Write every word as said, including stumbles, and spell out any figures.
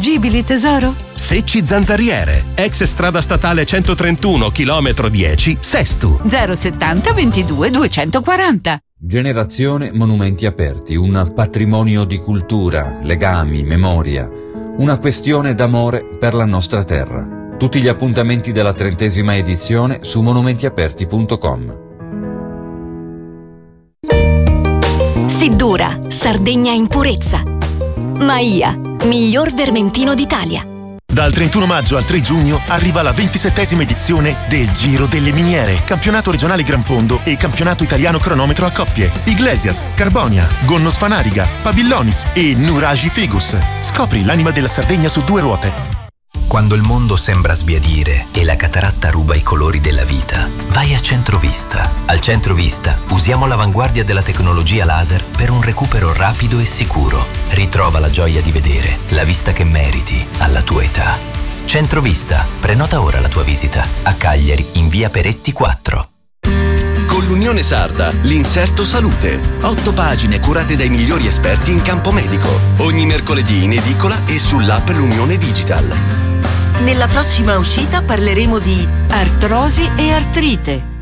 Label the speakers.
Speaker 1: ricongiungibili, tesoro?
Speaker 2: Secci Zanzariere, ex strada statale centotrentuno, chilometro dieci, Sestu.
Speaker 1: zero settanta ventidue duecentoquaranta.
Speaker 3: Generazione Monumenti Aperti, un patrimonio di cultura, legami, memoria, una questione d'amore per la nostra terra. Tutti gli appuntamenti della trentesima edizione su monumentiaperti punto com.
Speaker 4: Seddura, Sardegna in purezza. Maia, miglior vermentino d'Italia.
Speaker 5: Dal trentuno maggio al tre giugno arriva la ventisettesima edizione del Giro delle Miniere, campionato regionale Gran Fondo e campionato italiano cronometro a coppie. Iglesias, Carbonia, Gonno Sfanariga, Pabillonis e Nuragi Figus. Scopri l'anima della Sardegna su due ruote.
Speaker 6: Quando il mondo sembra sbiadire e la cataratta ruba i colori della vita, vai a Centrovista. Al Centrovista usiamo l'avanguardia della tecnologia laser per un recupero rapido e sicuro. Ritrova la gioia di vedere, la vista che meriti alla tua età. Centrovista, prenota ora la tua visita. A Cagliari, in via Peretti quattro.
Speaker 7: Con l'Unione Sarda, l'Inserto Salute. Otto pagine curate dai migliori esperti in campo medico. Ogni mercoledì in edicola e sull'app L'Unione Digital.
Speaker 8: Nella prossima uscita parleremo di artrosi e artrite.